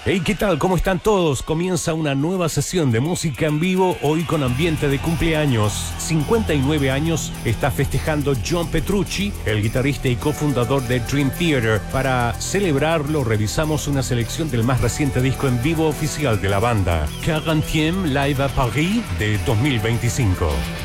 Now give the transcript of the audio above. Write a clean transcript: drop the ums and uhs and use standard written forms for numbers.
Hey, ¿qué tal? ¿Cómo están todos? Comienza una nueva sesión de música en vivo, hoy con ambiente de cumpleaños. 59 años está festejando John Petrucci, el guitarrista y cofundador de Dream Theater. Para celebrarlo, revisamos una selección del más reciente disco en vivo oficial de la banda, 40e Live à Paris de 2025.